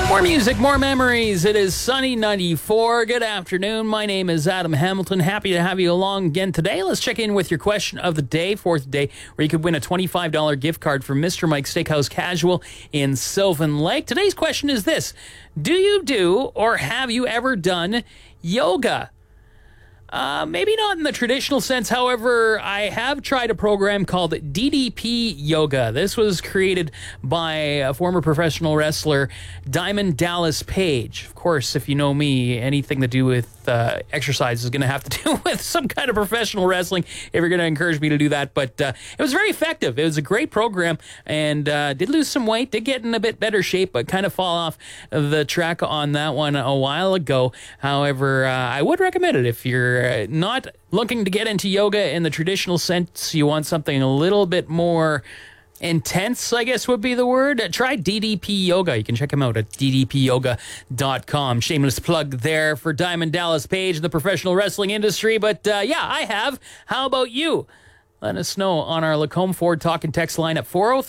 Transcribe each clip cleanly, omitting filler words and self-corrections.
More music, more memories. It is Sunny 94. Good afternoon. My name is Adam Hamilton. Happy to have you along again today. Let's check in with your question of the day, fourth day, where you could win a $25 gift card from Mr. Mike's Steakhouse Casual in Sylvan Lake. Today's question is this: do you do or have you ever done yoga? Maybe not in the traditional sense. However, I have tried a program called DDP Yoga. This was created by a former professional wrestler, Diamond Dallas Page. Of course, if you know me, anything to do with exercise is going to have to do with some kind of professional wrestling if you're going to encourage me to do that. But it was very effective. It was a great program, and did lose some weight, did get in a bit better shape, but kind of fall off the track on that one a while ago. However, I would recommend it if you're not looking to get into yoga in the traditional sense. You want something a little bit more intense, I guess would be the word. Try DDP Yoga. You can check him out at ddpyoga.com. Shameless plug there for Diamond Dallas Page in the professional wrestling industry. But yeah, I have. How about you? Let us know on our Lacombe Ford talk and text line at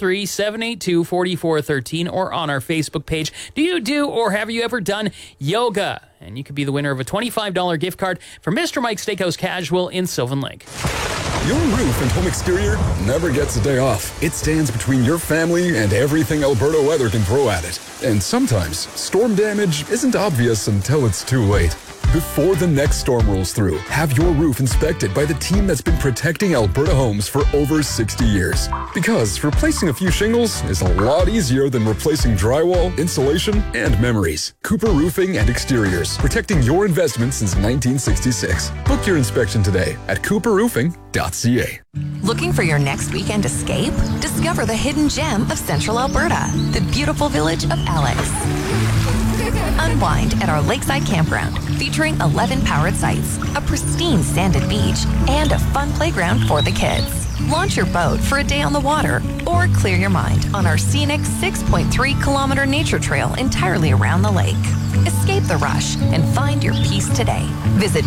403-782-4413 or on our Facebook page. Do you do or have you ever done yoga? And you could be the winner of a $25 gift card from Mr. Mike's Steakhouse Casual in Sylvan Lake. Your roof and home exterior never gets a day off. It stands between your family and everything Alberta weather can throw at it. And sometimes, storm damage isn't obvious until it's too late. Before the next storm rolls through, have your roof inspected by the team that's been protecting Alberta homes for over 60 years. Because replacing a few shingles is a lot easier than replacing drywall, insulation, and memories. Cooper Roofing and Exteriors, protecting your investment since 1966. Book your inspection today at cooperroofing.ca. Looking for your next weekend escape? Discover the hidden gem of Central Alberta, the beautiful village of Alex. Unwind at our lakeside campground, featuring 11 powered sites, a pristine sanded beach, and a fun playground for the kids. Launch your boat for a day on the water, or clear your mind on our scenic 6.3-kilometer nature trail entirely around the lake. Escape the rush and find your peace today. Visit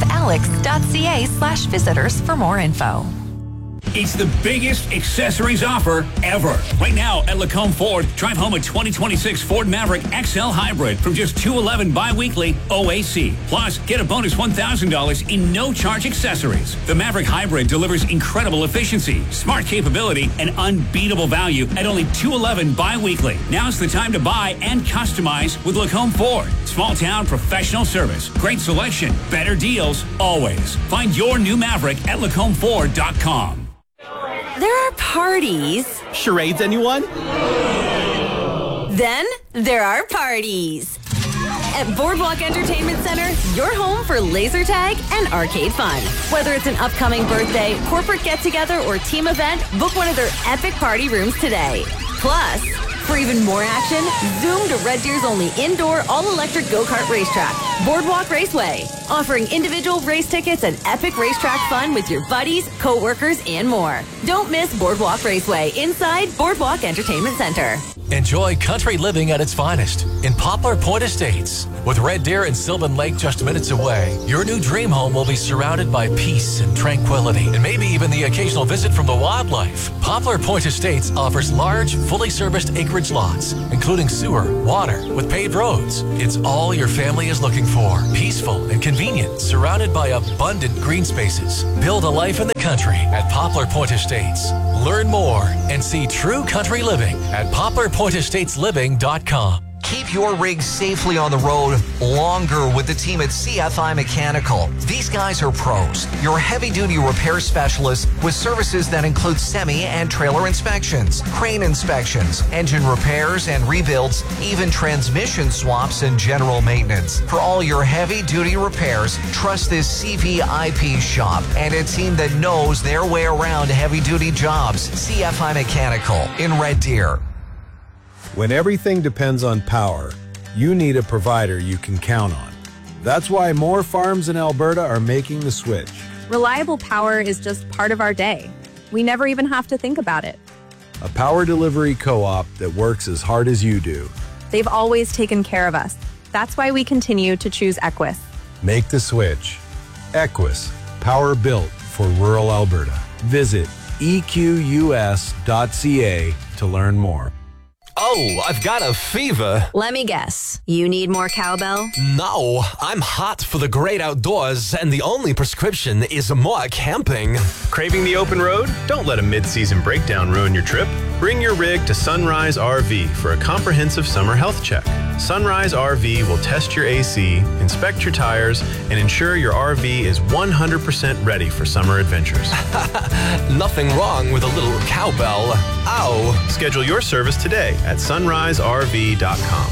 villageofalex.ca/visitors for more info. It's the biggest accessories offer ever. Right now at Lacombe Ford, drive home a 2026 Ford Maverick XL Hybrid from just $211 bi-weekly OAC. Plus, get a bonus $1,000 in no-charge accessories. The Maverick Hybrid delivers incredible efficiency, smart capability, and unbeatable value at only $211 bi-weekly. Now's the time to buy and customize with Lacombe Ford. Small town professional service, great selection, better deals, always. Find your new Maverick at LacombFord.com. There are parties. Charades, anyone? Then there are parties. At Boardwalk Entertainment Center, your home for laser tag and arcade fun. Whether it's an upcoming birthday, corporate get-together, or team event, book one of their epic party rooms today. Plus, for even more action, zoom to Red Deer's only indoor, all-electric go-kart racetrack, Boardwalk Raceway, offering individual race tickets and epic racetrack fun with your buddies, co-workers, and more. Don't miss Boardwalk Raceway inside Boardwalk Entertainment Center. Enjoy country living at its finest in Poplar Point Estates. With Red Deer and Sylvan Lake just minutes away, your new dream home will be surrounded by peace and tranquility, and maybe even the occasional visit from the wildlife. Poplar Point Estates offers large, fully serviced acreage lots, including sewer, water, with paved roads. It's all your family is looking for. Peaceful and convenient, surrounded by abundant green spaces. Build a life in the country at Poplar Point Estates. Learn more and see true country living at poplarpointestatesliving.com. Keep your rig safely on the road longer with the team at CFI Mechanical. These guys are pros, your heavy-duty repair specialists with services that include semi and trailer inspections, crane inspections, engine repairs and rebuilds, even transmission swaps and general maintenance. For all your heavy-duty repairs, trust this CVIP shop and a team that knows their way around heavy-duty jobs. CFI Mechanical in Red Deer. When everything depends on power, you need a provider you can count on. That's why more farms in Alberta are making the switch. Reliable power is just part of our day. We never even have to think about it. A power delivery co-op that works as hard as you do. They've always taken care of us. That's why we continue to choose Equus. Make the switch. Equus, power built for rural Alberta. Visit equs.ca to learn more. Oh, I've got a fever. Let me guess. You need more cowbell? No, I'm hot for the great outdoors, and the only prescription is more camping. Craving the open road? Don't let a mid-season breakdown ruin your trip. Bring your rig to Sunrise RV for a comprehensive summer health check. Sunrise RV will test your AC, inspect your tires, and ensure your RV is 100% ready for summer adventures. Nothing wrong with a little cowbell. Ow! Schedule your service today at sunriserv.com.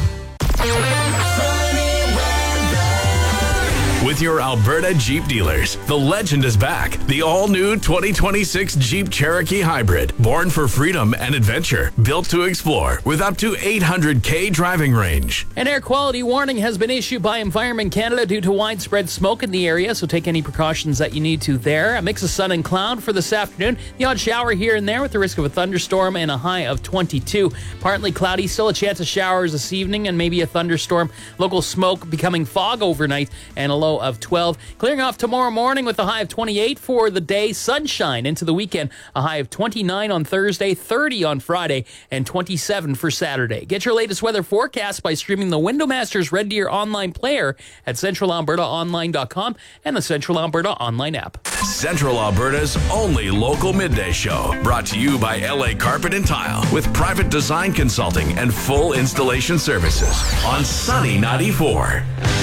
With your Alberta Jeep dealers, the legend is back. The all-new 2026 Jeep Cherokee Hybrid. Born for freedom and adventure. Built to explore with up to 800K driving range. An air quality warning has been issued by Environment Canada due to widespread smoke in the area, so take any precautions that you need to there. A mix of sun and cloud for this afternoon. The odd shower here and there with the risk of a thunderstorm and a high of 22. Partly cloudy, still a chance of showers this evening and maybe a thunderstorm. Local smoke becoming fog overnight and a low of 12. Clearing off tomorrow morning with a high of 28 for the day. Sunshine into the weekend. A high of 29 on Thursday, 30 on Friday, and 27 for Saturday. Get your latest weather forecast by streaming the Windowmasters Red Deer online player at centralalbertaonline.com and the Central Alberta online app. Central Alberta's only local midday show. Brought to you by LA Carpet and Tile with private design consulting and full installation services on Sunny 94.